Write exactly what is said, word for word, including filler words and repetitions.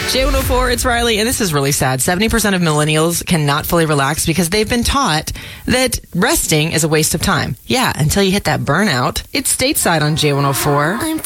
J one oh four, it's Riley, and this is really sad. seventy percent of millennials cannot fully relax because they've been taught that resting is a waste of time. Yeah, until you hit that burnout. It's Stateside on J one oh four. I'm